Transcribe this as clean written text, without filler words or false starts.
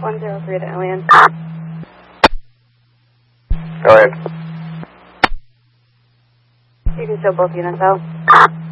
103 to Alien. Go ahead. You can show both units out.